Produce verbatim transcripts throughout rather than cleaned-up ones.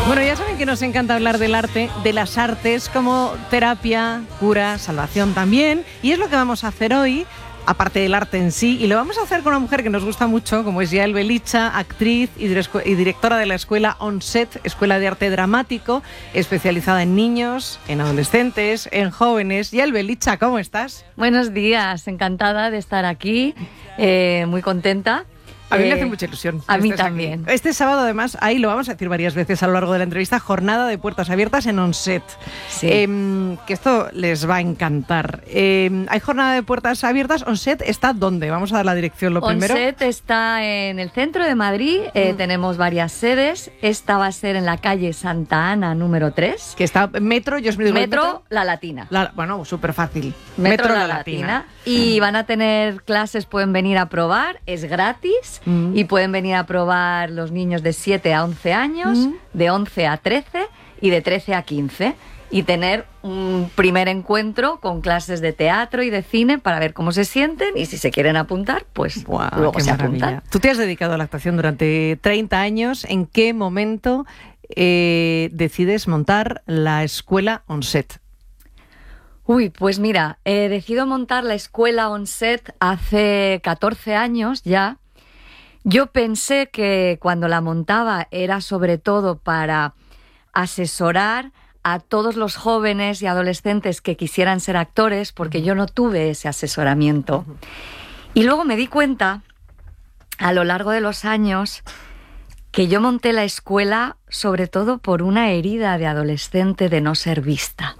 Bueno, ya saben que nos encanta hablar del arte, de las artes como terapia, cura, salvación también. Y es lo que vamos a hacer hoy, aparte del arte en sí. Y lo vamos a hacer con una mujer que nos gusta mucho, como es Yael Belicha, actriz y, dire- y directora de la escuela Onset, Escuela de Arte Dramático, especializada en niños, en adolescentes, en jóvenes. Yael Belicha, ¿cómo estás? Buenos días, encantada de estar aquí, eh, muy contenta. A mí eh, me hace mucha ilusión. A mí estés también. aquí. Este sábado, además, ahí lo vamos a decir varias veces a lo largo de la entrevista, jornada de puertas abiertas en Onset. Sí. Eh, que esto les va a encantar. Eh, hay jornada de puertas abiertas. Onset está ¿dónde? Vamos a dar la dirección lo primero. Onset está en el centro de Madrid, eh, Mm. tenemos varias sedes. Esta va a ser en la calle Santa Ana número tres. Que está metro, yo os digo el Metro, metro. La Latina. La- bueno, súper fácil. Metro, La, Latina. Y van a tener clases, pueden venir a probar, es gratis. Mm. Y pueden venir a probar los niños de siete a once años, Mm. de once a trece y de trece a quince. Y tener un primer encuentro con clases de teatro y de cine para ver cómo se sienten y si se quieren apuntar, pues Buah, luego qué se maravilla. apuntan. Tú te has dedicado a la actuación durante treinta años. ¿En qué momento eh, decides montar la escuela Onset? Uy, pues mira, he decidido montar la escuela Onset hace catorce años ya. Yo pensé que cuando la montaba era sobre todo para asesorar a todos los jóvenes y adolescentes que quisieran ser actores, porque yo no tuve ese asesoramiento. Y luego me di cuenta, a lo largo de los años, que yo monté la escuela sobre todo por una herida de adolescente de no ser vista.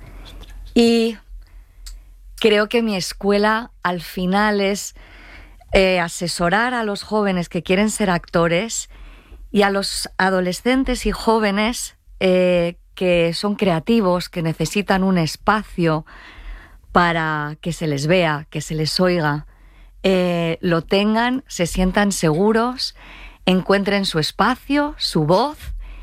Y creo que mi escuela al final es eh, asesorar a los jóvenes que quieren ser actores y a los adolescentes y jóvenes eh, que son creativos, que necesitan un espacio para que se les vea, que se les oiga, eh, lo tengan, se sientan seguros, encuentren su espacio, su voz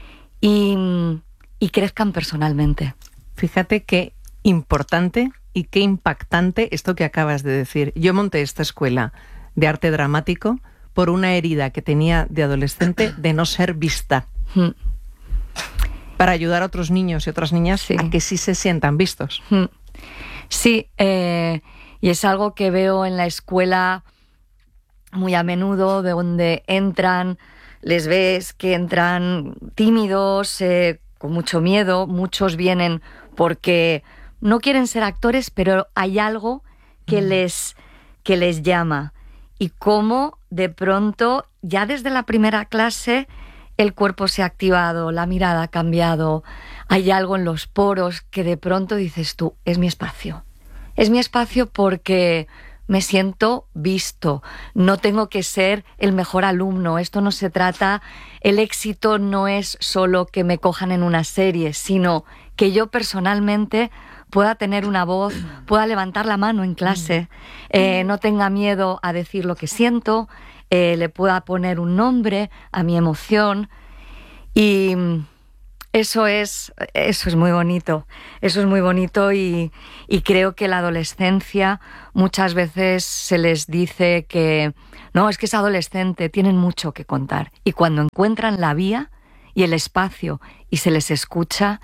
y, y crezcan personalmente. Fíjate qué importante y qué impactante esto que acabas de decir. Yo monté esta escuela de arte dramático por una herida que tenía de adolescente de no ser vista. Mm. Para ayudar a otros niños y otras niñas Sí. a que sí se sientan vistos. Mm. Sí, eh, y es algo que veo en la escuela muy a menudo, de donde entran, les ves que entran tímidos, eh, con mucho miedo. Muchos vienen porque no quieren ser actores, pero hay algo que, mm. les, que les llama. Y cómo de pronto, ya desde la primera clase, el cuerpo se ha activado, la mirada ha cambiado, hay algo en los poros que de pronto dices tú, es mi espacio. Es mi espacio porque me siento visto, no tengo que ser el mejor alumno, esto no se trata, el éxito no es solo que me cojan en una serie, sino que yo personalmente pueda tener una voz, pueda levantar la mano en clase, eh, no tenga miedo a decir lo que siento, eh, le pueda poner un nombre a mi emoción y eso es, eso es muy bonito, eso es muy bonito y, y creo que la adolescencia muchas veces se les dice que no, es que es adolescente, tienen mucho que contar y cuando encuentran la vía y el espacio y se les escucha,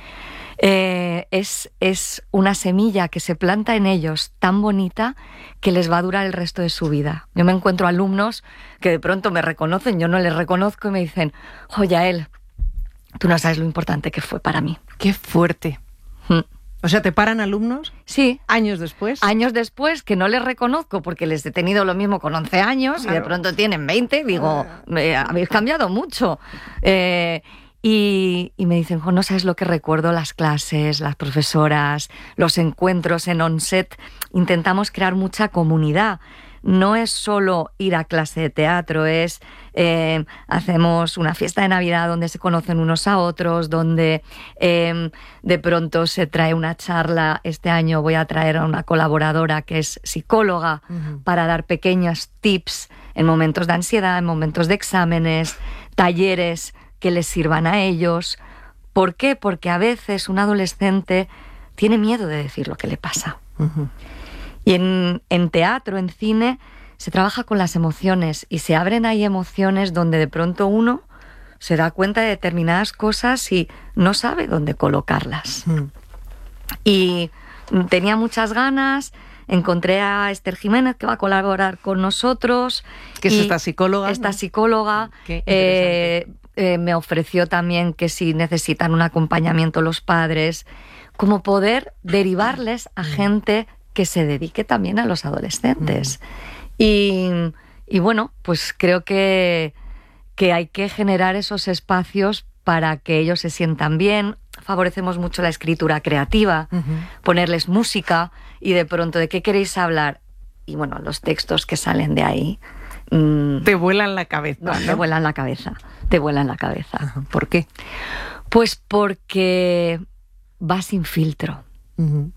Eh, es, es una semilla que se planta en ellos tan bonita que les va a durar el resto de su vida. Yo me encuentro alumnos que de pronto me reconocen, yo no les reconozco y me dicen, oh, Yael, tú no sabes lo importante que fue para mí. ¡Qué fuerte! Mm. O sea, ¿te paran alumnos? Sí. ¿Años después? Años después, que no les reconozco porque les he tenido lo mismo con once años claro. Y de pronto tienen veinte, digo, me, habéis cambiado mucho. Eh... Y, y me dicen, jo, no sabes lo que recuerdo, las clases, las profesoras, los encuentros en Onset. Intentamos crear mucha comunidad. No es solo ir a clase de teatro, es eh, hacemos una fiesta de Navidad donde se conocen unos a otros, donde eh, de pronto se trae una charla. Este año voy a traer a una colaboradora que es psicóloga uh-huh. para dar pequeños tips en momentos de ansiedad, en momentos de exámenes, talleres que les sirvan a ellos. ¿Por qué? Porque a veces un adolescente tiene miedo de decir lo que le pasa. Uh-huh. Y en, en teatro, en cine, se trabaja con las emociones y se abren ahí emociones donde de pronto uno se da cuenta de determinadas cosas y no sabe dónde colocarlas. Mm. Y tenía muchas ganas, encontré a Esther Jiménez, que va a colaborar con nosotros. ¿Qué es esta psicóloga? Esta ¿no? psicóloga Qué eh, eh, me ofreció también que si necesitan un acompañamiento los padres, como poder derivarles a gente que se dedique también a los adolescentes. Mm. Y, y bueno, pues creo que, que hay que generar esos espacios para que ellos se sientan bien. Favorecemos mucho la escritura creativa, uh-huh. ponerles música y de pronto, ¿de qué queréis hablar? Y bueno, los textos que salen de ahí... Mmm, te vuelan la cabeza, ¿no? Te vuelan la cabeza, te vuelan la cabeza. Uh-huh. ¿Por qué? Pues porque va sin filtro. Uh-huh.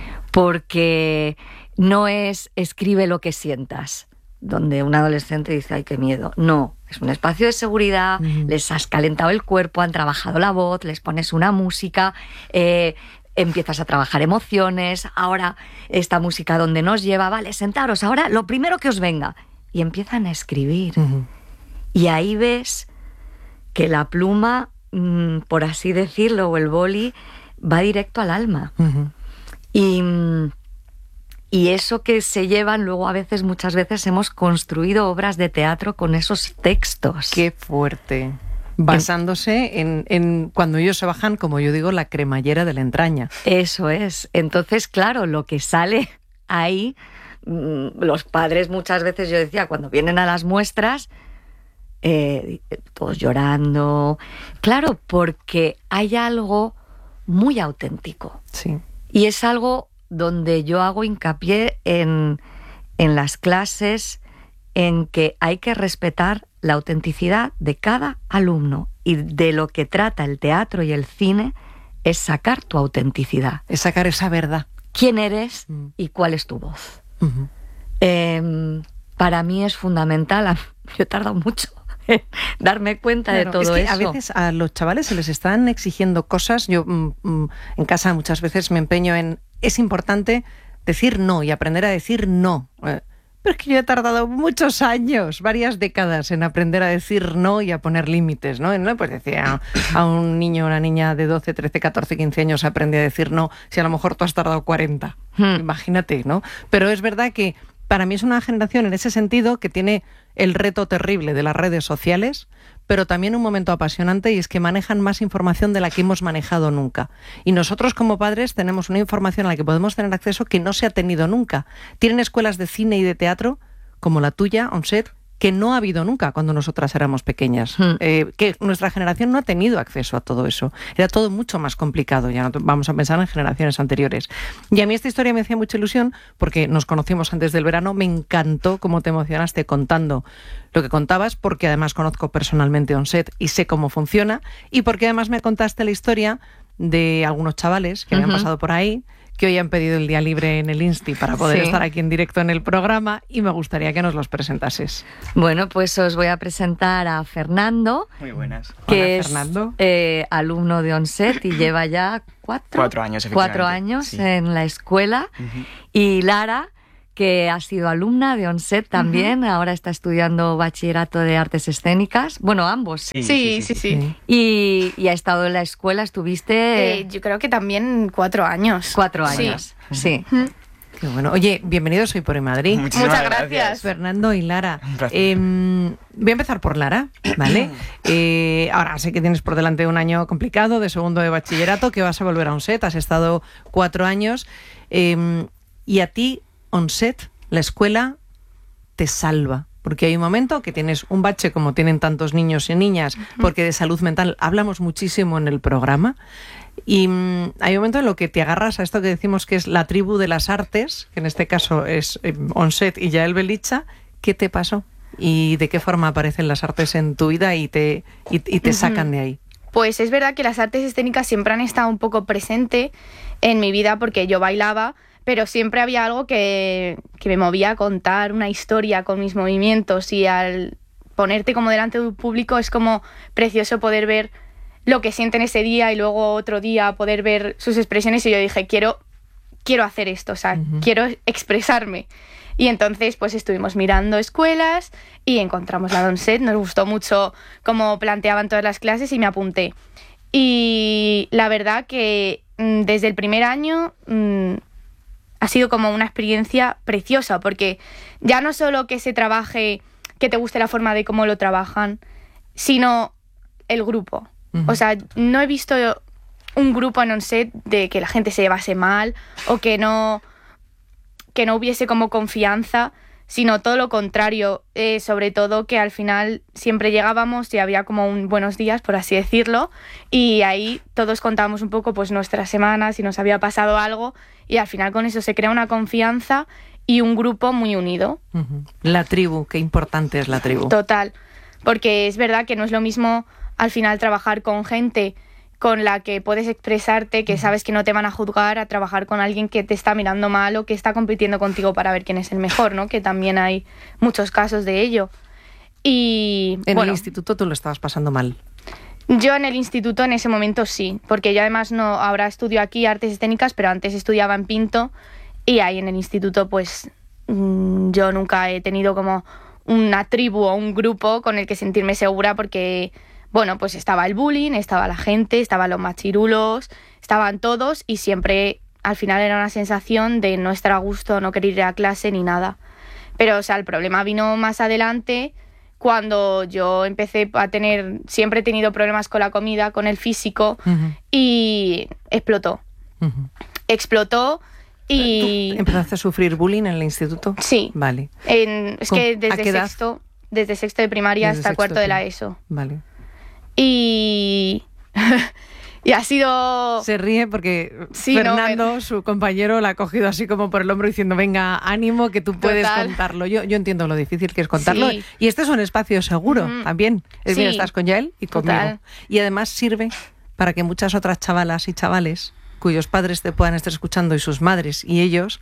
Porque no es escribe lo que sientas, donde un adolescente dice, ay, qué miedo. No, es un espacio de seguridad, uh-huh. les has calentado el cuerpo, han trabajado la voz, les pones una música, eh, empiezas a trabajar emociones, ahora esta música donde nos lleva, vale, sentaros, ahora lo primero que os venga. Y empiezan a escribir. Uh-huh. Y ahí ves que la pluma, mmm, por así decirlo, o el boli, va directo al alma. Uh-huh. Y... Y eso que se llevan, luego a veces, muchas veces, hemos construido obras de teatro con esos textos. ¡Qué fuerte! Basándose en, en, cuando ellos se bajan, como yo digo, la cremallera de la entraña. Eso es. Entonces, claro, lo que sale ahí, los padres muchas veces, yo decía, cuando vienen a las muestras, eh, todos llorando. Claro, porque hay algo muy auténtico. Sí. Y es algo... donde yo hago hincapié en, en las clases, en que hay que respetar la autenticidad de cada alumno. Y de lo que trata el teatro y el cine es sacar tu autenticidad. Es sacar esa verdad. ¿Quién eres mm. y cuál es tu voz? Uh-huh. Eh, para mí es fundamental. Yo he tardado mucho en darme cuenta claro, de todo es que eso. A veces a los chavales se les están exigiendo cosas. Yo mm, mm, en casa muchas veces me empeño en... Es importante decir no y aprender a decir no. Pero es que yo he tardado muchos años, varias décadas en aprender a decir no y a poner límites, ¿no? No pues decía a un niño o una niña de doce, trece, catorce, quince años aprende a decir no, si a lo mejor tú has tardado cuarenta. Hmm. Imagínate, ¿no? Pero es verdad que para mí es una generación en ese sentido que tiene el reto terrible de las redes sociales, pero también un momento apasionante, y es que manejan más información de la que hemos manejado nunca. Y nosotros como padres tenemos una información a la que podemos tener acceso que no se ha tenido nunca. Tienen escuelas de cine y de teatro, como la tuya, Onset, que no ha habido nunca cuando nosotras éramos pequeñas. Hmm. Eh, que nuestra generación no ha tenido acceso a todo eso. Era todo mucho más complicado, ya no vamos a pensar en generaciones anteriores. Y a mí esta historia me hacía mucha ilusión porque nos conocimos antes del verano, me encantó cómo te emocionaste contando lo que contabas, porque además conozco personalmente Onset y sé cómo funciona, y porque además me contaste la historia de algunos chavales que uh-huh. habían pasado por ahí, que hoy han pedido el día libre en el Insti para poder sí. estar aquí en directo en el programa, y me gustaría que nos los presentases. Bueno, pues os voy a presentar a Fernando. Muy buenas. Que Hola, Fernando. es eh, alumno de Onset y lleva ya cuatro, cuatro años, efectivamente. Cuatro años sí. en la escuela. Uh-huh. Y Lara, que ha sido alumna de Onset también, uh-huh. ahora está estudiando bachillerato de artes escénicas. Bueno, ambos. Sí, sí, sí. sí, sí. sí. Y, y ha estado en la escuela, estuviste... Eh, yo creo que también cuatro años. Cuatro años, sí. sí. Uh-huh. Qué bueno. Oye, bienvenidos hoy por Madrid. Muchas gracias. gracias. Fernando y Lara. Eh, voy a empezar por Lara, ¿vale? eh, ahora sé que tienes por delante un año complicado de segundo de bachillerato, que vas a volver a Onset, has estado cuatro años. Eh, y a ti... Onset, la escuela, te salva. Porque hay un momento que tienes un bache, como tienen tantos niños y niñas, porque de salud mental hablamos muchísimo en el programa. Y mmm, hay un momento en lo que te agarras a esto que decimos que es la tribu de las artes, que en este caso es eh, Onset y Yael Belitza. ¿Qué te pasó? ¿Y de qué forma aparecen las artes en tu vida y te, y, y te sacan de ahí? Pues es verdad que las artes escénicas siempre han estado un poco presentes en mi vida, porque yo bailaba, pero siempre había algo que, que me movía a contar una historia con mis movimientos, y al ponerte como delante de un público es como precioso poder ver lo que sienten ese día y luego otro día poder ver sus expresiones, y yo dije, quiero, quiero hacer esto, o sea, uh-huh. quiero expresarme. Y entonces pues estuvimos mirando escuelas y encontramos la Donset, nos gustó mucho cómo planteaban todas las clases y me apunté. Y la verdad que mmm, desde el primer año mmm, ha sido como una experiencia preciosa, porque ya no solo que se trabaje, que te guste la forma de cómo lo trabajan, sino el grupo. Uh-huh. O sea, no he visto un grupo en Onset de que la gente se llevase mal o que no, que no hubiese como confianza, sino todo lo contrario, eh, sobre todo que al final siempre llegábamos y había como un buenos días, por así decirlo, y ahí todos contábamos un poco pues nuestras semanas, si nos había pasado algo, y al final con eso se crea una confianza y un grupo muy unido. Uh-huh. La tribu, qué importante es la tribu. Total, porque es verdad que no es lo mismo al final trabajar con gente con la que puedes expresarte, que sabes que no te van a juzgar, a trabajar con alguien que te está mirando mal o que está compitiendo contigo para ver quién es el mejor, ¿no? Que también hay muchos casos de ello. Y en bueno, el instituto tú lo estabas pasando mal. Yo en el instituto en ese momento sí, porque yo además no ahora estudio aquí artes escénicas, pero antes estudiaba en Pinto y ahí en el instituto pues mmm, yo nunca he tenido como una tribu o un grupo con el que sentirme segura, porque bueno, pues estaba el bullying, estaba la gente, estaban los machirulos, estaban todos y siempre al final era una sensación de no estar a gusto, no querer ir a clase ni nada. Pero, o sea, el problema vino más adelante cuando yo empecé a tener, siempre he tenido problemas con la comida, con el físico, uh-huh. y explotó. Uh-huh. Explotó y... ¿Tú empezaste a sufrir bullying en el instituto? Sí. Vale. En, es que desde sexto, desde sexto de primaria desde hasta cuarto de la ESO. Vale. Y, y ha sido... Se ríe porque sí, Fernando, no, me... su compañero, la ha cogido así como por el hombro diciendo venga, ánimo, que tú puedes Total. contarlo. Yo, yo entiendo lo difícil que es contarlo. Sí. Y este es un espacio seguro mm. también. Es sí. bien, estás con Yael y conmigo. Total. Y además sirve para que muchas otras chavalas y chavales cuyos padres te puedan estar escuchando y sus madres y ellos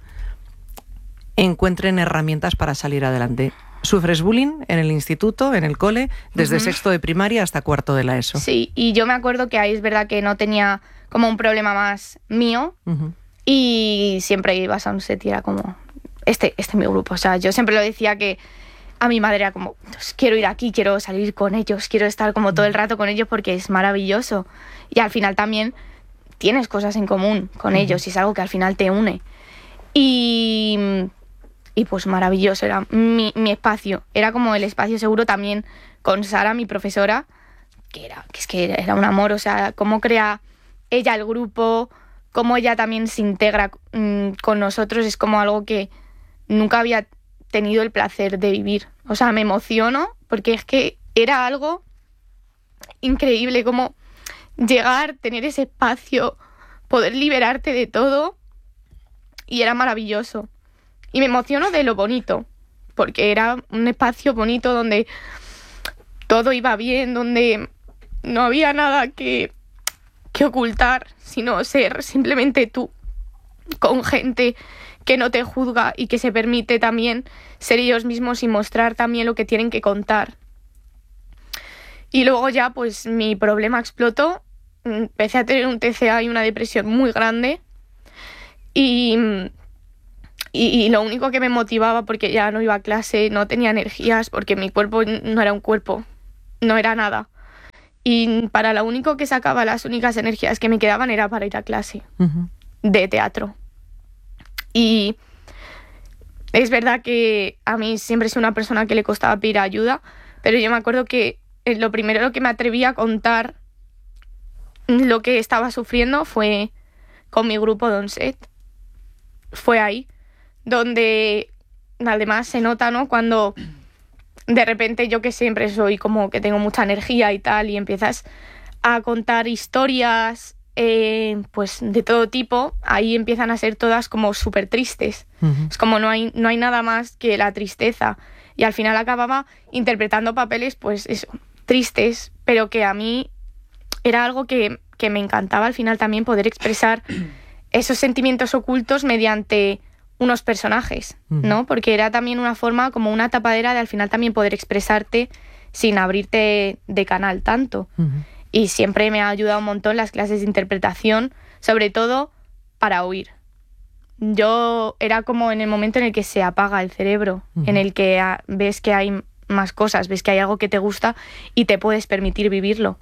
encuentren herramientas para salir adelante. ¿Sufres bullying en el instituto, en el cole, desde uh-huh. sexto de primaria hasta cuarto de la ESO? Sí, y yo me acuerdo que ahí es verdad que no tenía como un problema más mío uh-huh. y siempre ibas a un set y era como, este, este es mi grupo. O sea, yo siempre lo decía que a mi madre era como, quiero ir aquí, quiero salir con ellos, quiero estar como todo el rato con ellos porque es maravilloso. Y al final también tienes cosas en común con uh-huh. ellos y es algo que al final te une. Y... Y pues maravilloso, era mi, mi espacio. Era como el espacio seguro también con Sara, mi profesora, que, era, que es que era un amor. O sea, cómo crea ella el grupo, cómo ella también se integra mmm, con nosotros, es como algo que nunca había tenido el placer de vivir. O sea, me emociono porque es que era algo increíble, como llegar, tener ese espacio, poder liberarte de todo, y era maravilloso. Y me emociono de lo bonito, porque era un espacio bonito donde todo iba bien, donde no había nada que, que ocultar, sino ser simplemente tú, con gente que no te juzga y que se permite también ser ellos mismos y mostrar también lo que tienen que contar. Y luego ya pues mi problema explotó, empecé a tener un T C A y una depresión muy grande y... Y, y lo único que me motivaba, porque ya no iba a clase, no tenía energías, porque mi cuerpo no era un cuerpo, no era nada. Y para lo único que sacaba, las únicas energías que me quedaban era para ir a clase uh-huh. de teatro. Y es verdad que a mí siempre he sido una persona que le costaba pedir ayuda, pero yo me acuerdo que lo primero que me atreví a contar lo que estaba sufriendo fue con mi grupo de Onset. Fue ahí donde además se nota, ¿no? Cuando de repente yo que siempre soy como que tengo mucha energía y tal y empiezas a contar historias eh, pues de todo tipo, ahí empiezan a ser todas como súper tristes. Uh-huh. Es como no hay, no hay nada más que la tristeza y al final acababa interpretando papeles pues eso, tristes, pero que a mí era algo que, que me encantaba al final también poder expresar esos sentimientos ocultos mediante unos personajes, ¿no? Porque era también una forma, como una tapadera de al final también poder expresarte sin abrirte de canal tanto. Uh-huh. Y siempre me ha ayudado un montón las clases de interpretación, sobre todo para oír. yo era como en el momento en el que se apaga el cerebro, uh-huh. en el que a, ves que hay más cosas, ves que hay algo que te gusta y te puedes permitir vivirlo.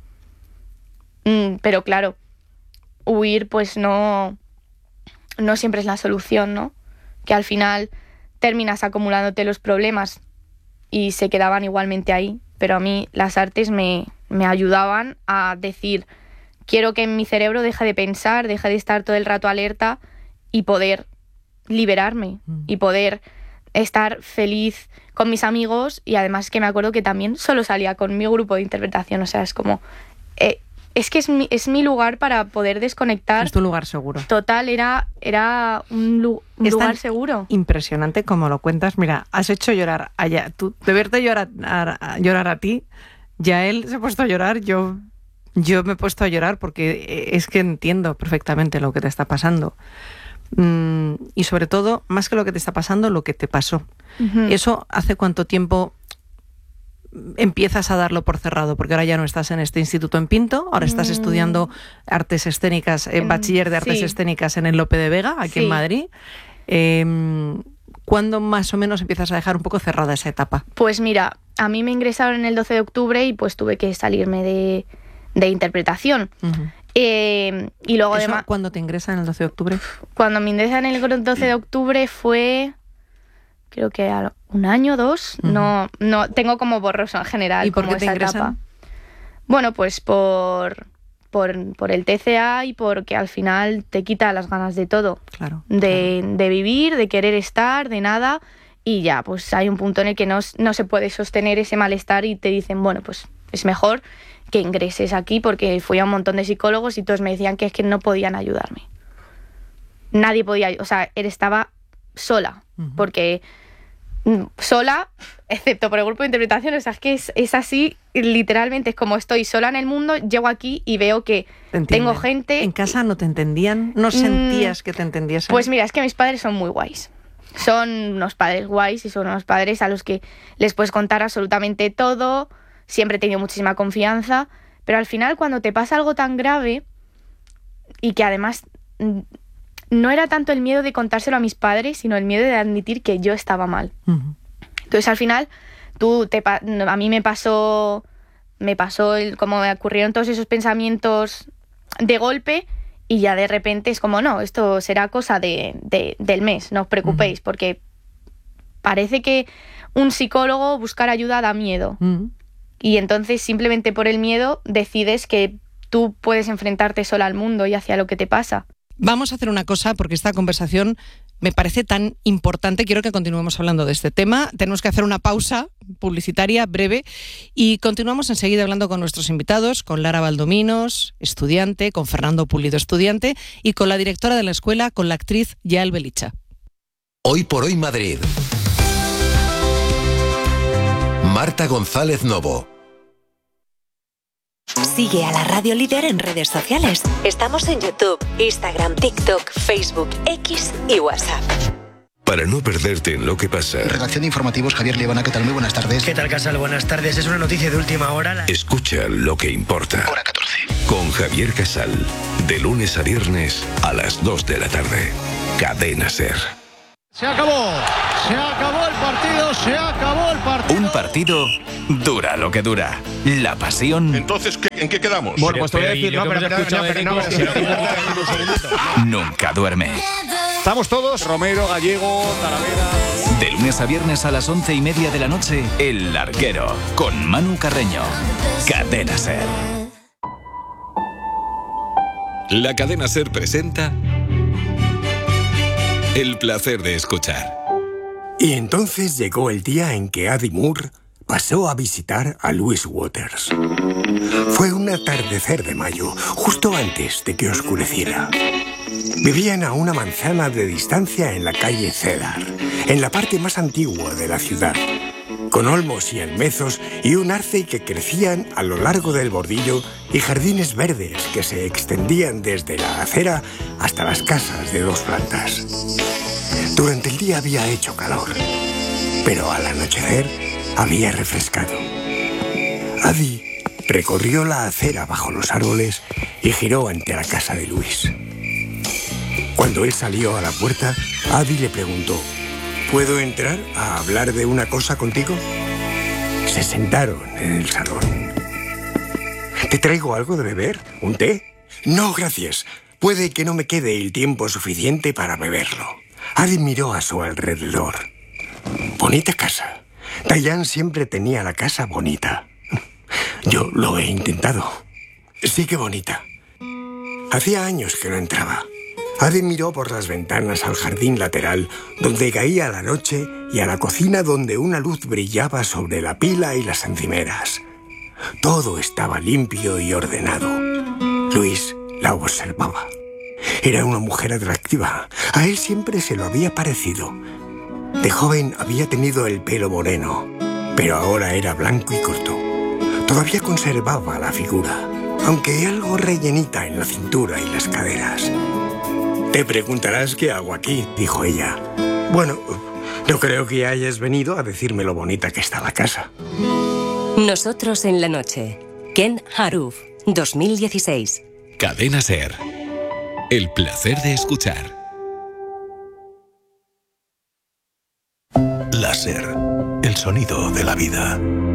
Mm, pero claro, huir pues no, no siempre es la solución, ¿no? Que al final terminas acumulándote los problemas y se quedaban igualmente ahí. Pero a mí las artes me, me ayudaban a decir, quiero que mi cerebro deje de pensar, deje de estar todo el rato alerta y poder liberarme mm. y poder estar feliz con mis amigos. Y además que me acuerdo que también solo salía con mi grupo de interpretación, o sea, es como... Eh, es que es mi, es mi lugar para poder desconectar. Es tu lugar seguro. Total, era, era un, lu- un es lugar tan seguro. Impresionante como lo cuentas. Mira, has hecho llorar allá. Tú, de verte llorar a, a, llorar a ti, ya él se ha puesto a llorar, yo, yo me he puesto a llorar porque es que entiendo perfectamente lo que te está pasando. Mm, y sobre todo, más que lo que te está pasando, lo que te pasó. Uh-huh. ¿Eso hace cuánto tiempo empiezas a darlo por cerrado? Porque ahora ya no estás en este instituto en Pinto, ahora estás mm. estudiando artes escénicas, eh, bachiller de artes sí. escénicas en el Lope de Vega, aquí sí. en Madrid. Eh, ¿Cuándo más o menos empiezas a dejar un poco cerrada esa etapa? Pues mira, a mí me ingresaron el doce de octubre y pues tuve que salirme de, de interpretación. Uh-huh. Eh, y luego ¿Eso además, cuándo te ingresan el doce de octubre? Cuando me ingresan el doce de octubre fue... creo que a un año, dos, uh-huh. no, no, tengo como borroso en general. ¿Y por como qué te esa ingresan? Etapa. Bueno, pues por, por, por el T C A y porque al final te quita las ganas de todo. Claro. De, claro. de vivir, de querer estar, de nada, y ya, pues hay un punto en el que no, no se puede sostener ese malestar y te dicen, bueno, pues es mejor que ingreses aquí, porque fui a un montón de psicólogos y todos me decían que es que no podían ayudarme. Nadie podía, o sea, él estaba sola, uh-huh. porque sola, excepto por el grupo de interpretación, o sea, es que es, es así, literalmente, es como estoy sola en el mundo, llego aquí y veo que tengo gente... ¿En casa no te entendían? ¿No sentías mm, que te entendiesen? Pues mira, es que mis padres son muy guays. Son unos padres guays y son unos padres a los que les puedes contar absolutamente todo, siempre he tenido muchísima confianza, pero al final cuando te pasa algo tan grave y que además... no era tanto el miedo de contárselo a mis padres, sino el miedo de admitir que yo estaba mal. Uh-huh. Entonces, al final, tú te pa- a mí me pasó, me pasó el, como me ocurrieron todos esos pensamientos de golpe y ya de repente es como, no, esto será cosa de, de, del mes, no os preocupéis, uh-huh. porque parece que un psicólogo buscar ayuda da miedo. Uh-huh. Y entonces, simplemente por el miedo, decides que tú puedes enfrentarte sola al mundo y hacia lo que te pasa. Vamos a hacer una cosa, porque esta conversación me parece tan importante. Quiero que continuemos hablando de este tema. Tenemos que hacer una pausa publicitaria breve y continuamos enseguida hablando con nuestros invitados, con Lara Valdominos, estudiante, con Fernando Pulido, estudiante, y con la directora de la escuela, con la actriz Yael Belicha. Hoy por hoy Madrid. Marta González Novo. Sigue a la Radio Líder en redes sociales. Estamos en YouTube, Instagram, TikTok, Facebook, X y WhatsApp. Para no perderte en lo que pasa. Redacción de informativos, Javier Liebana, ¿qué tal? Muy buenas tardes. ¿Qué tal, Casal? Buenas tardes. Es una noticia de última hora. La... Escucha lo que importa. Hora catorce. Con Javier Casal. De lunes a viernes a las dos de la tarde. Cadena SER. Se acabó. Se acabó el partido. Se acabó el partido. Un partido dura lo que dura. La pasión. Entonces, ¿qué, ¿en qué quedamos? Bueno, pues te voy a decir, no, pero, pero, no, pero, no, pero, nunca duerme. Estamos todos, Romero, Gallego, Talavera. De lunes a viernes a las once y media de la noche, El Larguero, con Manu Carreño. Cadena SER. La Cadena SER presenta El placer de escuchar. Y entonces llegó el día en que Addie Moore pasó a visitar a Louise Waters. Fue un atardecer de mayo, justo antes de que oscureciera. Vivían a una manzana de distancia en la calle Cedar, en la parte más antigua de la ciudad, con olmos y almezos y un arce que crecían a lo largo del bordillo y jardines verdes que se extendían desde la acera hasta las casas de dos plantas. Durante el día había hecho calor, pero al anochecer había refrescado. Addie recorrió la acera bajo los árboles y giró ante la casa de Luis. Cuando él salió a la puerta, Adi le preguntó: ¿puedo entrar a hablar de una cosa contigo? Se sentaron en el salón. ¿Te traigo algo de beber? ¿Un té? No, gracias. Puede que no me quede el tiempo suficiente para beberlo. Adi miró a su alrededor. Bonita casa. Diane siempre tenía la casa bonita. Yo lo he intentado. Sí que bonita. Hacía años que no entraba. Adi miró por las ventanas al jardín lateral, donde caía la noche, y a la cocina, donde una luz brillaba sobre la pila y las encimeras. Todo estaba limpio y ordenado. Luis la observaba. Era una mujer atractiva. A él siempre se lo había parecido. De joven había tenido el pelo moreno, pero ahora era blanco y corto. Todavía conservaba la figura, aunque algo rellenita en la cintura y las caderas. Te preguntarás qué hago aquí, dijo ella. Bueno, no creo que hayas venido a decirme lo bonita que está la casa. Nosotros en la noche. Ken Haruf, dos mil dieciséis. Cadena SER. El placer de escuchar. La SER, el sonido de la vida.